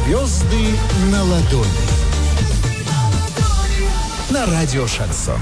Звезды на ладони. На радио Шансон.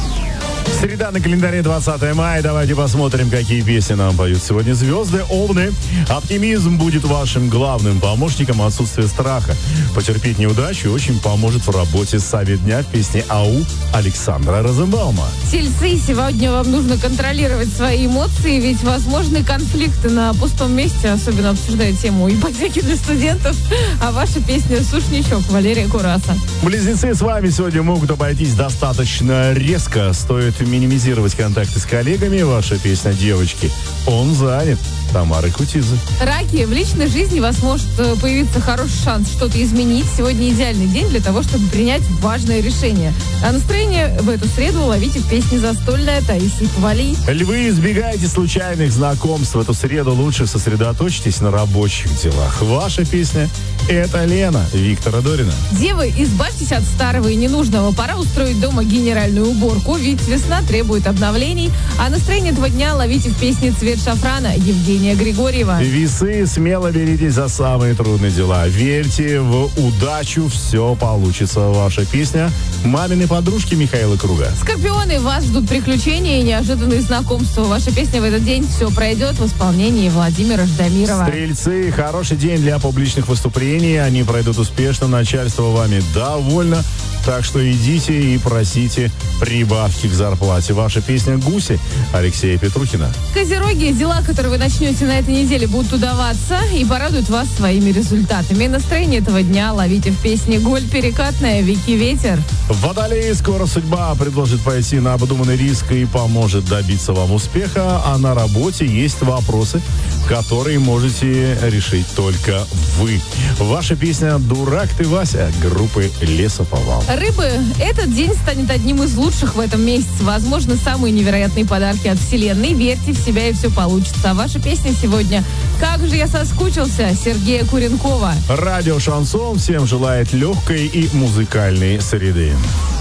Среда на календаре 20 мая. Давайте посмотрим, какие песни нам поют сегодня звезды. Овны. Оптимизм будет вашим главным помощником, отсутствие страха. Потерпеть неудачу очень поможет в работе. Совет дня в песне «Ау» Александра Розенбаума. Тельцы, сегодня вам нужно контролировать свои эмоции, ведь возможны конфликты на пустом месте, особенно обсуждая тему ипотеки для студентов. А ваша песня «Сушничок» Валерия Кураса. Близнецы с вами сегодня могут обойтись достаточно резко. Стоит минимизировать контакты с коллегами. Ваша песня «Девочки». Он занят. Тамары Кутизы. Раки, в личной жизни у вас может появиться хороший шанс что-то изменить. Сегодня идеальный день для того, чтобы принять важное решение. А настроение в эту среду ловите в песне «Застольная» Таисии Повалий. Львы, избегайте случайных знакомств. В эту среду лучше сосредоточьтесь на рабочих делах. Ваша песня «Это Лена» Виктора Дорина. Девы, избавьтесь от старого и ненужного. Пора устроить дома генеральную уборку, ведь весна требует обновлений. А настроение этого дня ловите в песне «Цвет шафрана» Евгения Григорьева. Весы, смело беритесь за самые трудные дела. Верьте в удачу, все получится. Ваша песня «Мамины подружки» Михаила Круга. Скорпионы, вас ждут приключения и неожиданные знакомства. Ваша песня в этот день «Все пройдет» в исполнении Владимира Ждамирова. Стрельцы, хороший день для публичных выступлений. Они пройдут успешно. Начальство вами довольно. Так что идите и просите прибавки к зарплате. Ваша песня «Гуси» Алексея Петрухина. Козероги, дела, которые вы начнете на этой неделе, будут удаваться и порадуют вас своими результатами. Настроение этого дня ловите в песне «Голь перекатная» Вики Ветер. Водолеи, скоро судьба предложит пойти на обдуманный риск и поможет добиться вам успеха. А на работе есть вопросы, которые можете решить только вы. Ваша песня «Дурак ты, Вася» группы «Лесоповал». Рыбы, этот день станет одним из лучших в этом месяце. Возможно, самые невероятные подарки от Вселенной. Верьте в себя, и все получится. А ваша песня сегодня «Как же я соскучился» Сергея Куренкова. Радио «Шансон» всем желает легкой и музыкальной среды.